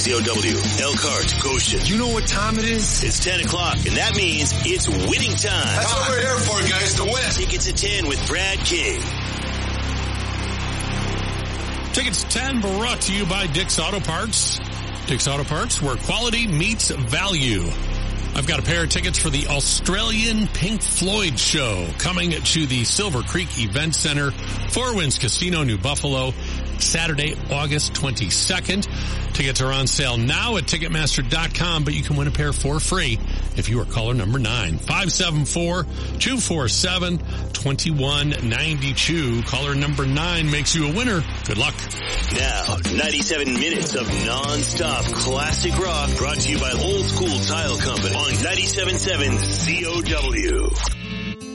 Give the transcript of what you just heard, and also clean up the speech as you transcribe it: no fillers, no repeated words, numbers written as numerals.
WZOW, Elkhart, Goshen. You know what time it is? It's 10 o'clock, and that means it's winning time. That's what we're here for, guys, to win. Tickets at 10 with Brad King. Tickets 10 brought to you by Dick's Auto Parts. Dick's Auto Parts, where quality meets value. I've got a pair of tickets for the Australian Pink Floyd show coming to the Silver Creek Event Center, Four Winds Casino, New Buffalo, Saturday, August 22nd. Tickets are on sale now at Ticketmaster.com, but you can win a pair for free if you are caller number 9. 574-247-2192. Caller number 9 makes you a winner. Good luck. Now, 97 minutes of non-stop classic rock brought to you by Old School Tile Company on 97.7 COW.